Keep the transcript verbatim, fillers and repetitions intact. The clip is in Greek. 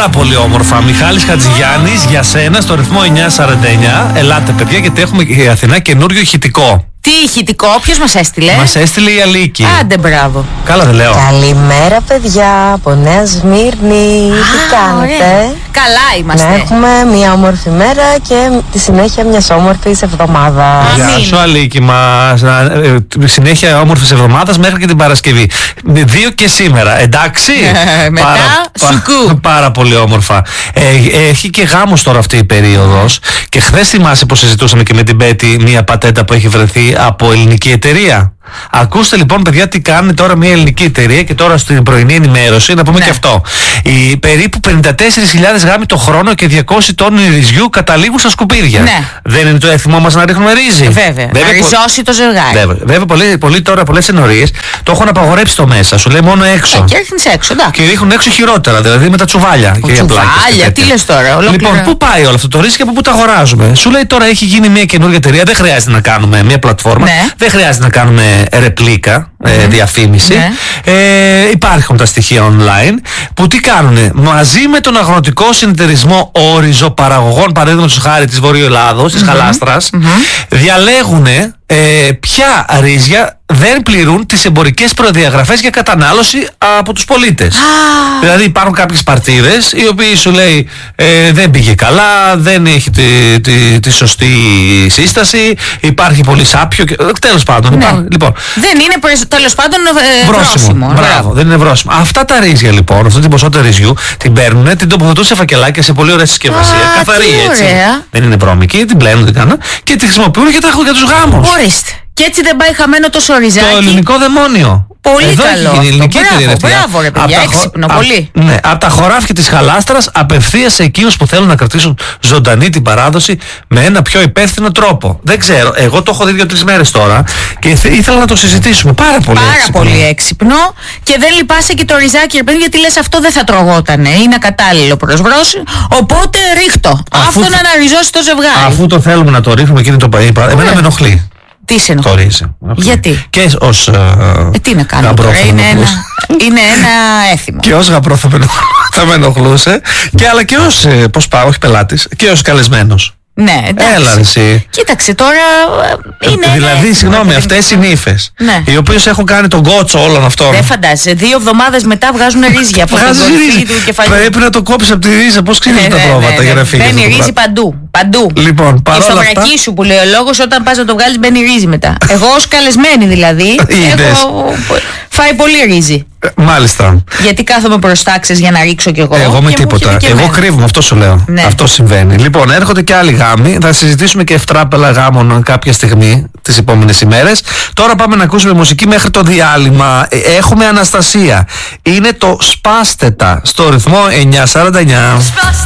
πάρα πολύ όμορφα. Μιχάλης Χατζηγιάννης για σένα στο ρυθμό εννιά σαράντα εννιά. Ελάτε, παιδιά, γιατί έχουμε η Αθηνά καινούριο ηχητικό. Τι ηχητικό, ποιος μας έστειλε? Μας έστειλε η Αλίκη. Άντε, μπράβο. Καλά δεν λέω? Καλημέρα, παιδιά, από Νέα Σμύρνη. Α, Τι κάνετε? ωραία. Καλά είμαστε. Να έχουμε μια όμορφη μέρα και τη συνέχεια μιας όμορφης εβδομάδας. Γεια σου, Αλίκη μας. Ε, συνέχεια όμορφης εβδομάδας μέχρι και την Παρασκευή. Δύο και σήμερα, εντάξει? Μετά, πάρα, σουκού. πά, πάρα πολύ όμορφα. Ε, έχει και γάμος τώρα αυτή η περίοδος. Και χθες θυμάσαι που συζητούσαμε και με την Πέτη μια πατέντα που έχει βρεθεί από ελληνική εταιρεία. Ακούστε λοιπόν, παιδιά, τι κάνει τώρα μια ελληνική εταιρεία και τώρα στην πρωινή ενημέρωση να πούμε ναι. και αυτό. Οι περίπου πενήντα τέσσερις χιλιάδες γάμοι το χρόνο και διακόσιοι τόνοι ρυζιού καταλήγουν στα σκουπίδια. Ναι. Δεν είναι το έθιμό μας να ρίχνουμε ρύζι? Βέβαια. Βέβαια να ριζώσει το ζευγάρι. Βέβαια, Βέβαια πολλοί, πολλοί τώρα, πολλές ενορίες το έχουν απαγορέψει το μέσα. Σου λέει μόνο έξω. Ε, και ρίχνεις έξω, εντάξει. Και ρίχνουν έξω χειρότερα, δηλαδή με τα τσουβάλια. Ο τσουβάλια, τι λες τώρα? Ολόκληρα. Λοιπόν, πού πάει όλο αυτό το ρύζι και από πού τα αγοράζουμε? Σου λέει τώρα έχει γίνει μια καινούργια εταιρεία. Δεν χρειάζεται να κάνουμε μια πλατφόρμα. Ναι. Δεν χρειάζεται να κάνουμε ρεπλίκα. Mm-hmm. Ε, διαφήμιση. Ναι. Ε, υπάρχουν τα στοιχεία online που τι κάνουνε? Μαζί με τον αγροτικό συνεταιρισμό οριζοπαραγωγών, παραδείγματος χάρη της Βορείου Ελλάδος, της mm-hmm. Χαλάστρας, mm-hmm. διαλέγουνε ε, ποια ρύζια δεν πληρούν τις εμπορικές προδιαγραφές για κατανάλωση από τους πολίτες. Ah. Δηλαδή υπάρχουν κάποιες παρτίδες οι οποίοι σου λέει ε, δεν πήγε καλά, δεν έχει τη, τη, τη σωστή σύσταση, υπάρχει πολύ σάπιο και, τέλος πάντων. Ναι. Υπάρχουν, λοιπόν, δεν είναι τέλος πάντων ε, βρόσιμο. βρόσιμο. Μπράβο, δεν είναι βρόσιμο. Αυτά τα ρύζια λοιπόν, αυτή την ποσότητα ρυζιού την παίρνουν, την τοποθετούν σε φακελάκια σε πολύ ωραία συσκευασία. Ah, καθαρή έτσι. Ωραία. Δεν είναι βρώμικη, την πλένουν, την κάνουν και τη χρησιμοποιούν για, τα, για τους γάμους. Ορίστε. Και έτσι δεν πάει χαμένο τόσο ριζάκι. Το ελληνικό δαιμόνιο. Πολύ εδώ καλό. Έχει γίνει ελληνική εταιρεία. Μπράβο, ρε παιδιά, έξυπνο, α, πολύ. Ναι, από τα χωράφια της Χαλάστρας απευθείας σε εκείνους που θέλουν να κρατήσουν ζωντανή την παράδοση με ένα πιο υπεύθυνο τρόπο. Δεν ξέρω, εγώ το έχω δει δύο-τρεις μέρες τώρα και ήθελα να το συζητήσουμε. Πάρα πολύ Πάρα έξυπνο. πολύ έξυπνο και δεν λυπάσαι και το ριζάκι, ρε παιδί, γιατί λες αυτό δεν θα τρογότανε. Είναι ακατάλληλο προς βρόση. Οπότε ρίχτω. Αυτό να αναριζώσει το ζευγάρι. Αφού το θέλουμε να το ρίχνουμε και είναι το παΐ, εμένα με ενοχλεί. Τι σε ενοχλεί? Γιατί? Και ως ε, ε, τι να κάνω τώρα, είναι ένα, είναι ένα έθιμο. Και ως γαμπρό θα με, θα με ενοχλούσε και αλλά και ως, ε, πώς πάω, όχι πελάτης, και ως καλεσμένος. Ναι, εντάξει. Έλα, εσύ. Κοίταξε τώρα. Είναι δηλαδή, ένα... συγγνώμη, αυτές οι νύφες, ναι. οι οποίες έχουν κάνει τον κότσο όλων αυτών. Δεν φαντάζεσαι. Δύο εβδομάδες μετά βγάζουν ρύζια από την κορυφή του κεφαλιού. Πρέπει να το κόψεις από τη ρίζα. Πώς ξέρεις τα πρόβατα για να φύγει? Μπαίνει ρύζι παντού. Παντού. Λοιπόν, παρόλα αυτά. Και στο βρακί σου που λέει ο λόγος, όταν πας να το βγάλεις, μπαίνει ρύζι μετά. Εγώ ως καλεσμένη δηλαδή. Έχω φάει πολύ ρύζι. Μάλιστα. Γιατί κάθομαι προς τάξεις για να ρίξω κι εγώ. Εγώ με τίποτα. Εγώ κρύβομαι, αυτό σου λέω. Ναι. Αυτό συμβαίνει. Λοιπόν, έρχονται και άλλοι γάμοι. Θα συζητήσουμε και ευτράπελα γάμων κάποια στιγμή τις επόμενες ημέρες. Τώρα πάμε να ακούσουμε μουσική μέχρι το διάλειμμα. Έχουμε Αναστασία. Είναι το Σπάστε τα στο ρυθμό εννιά σαράντα εννιά.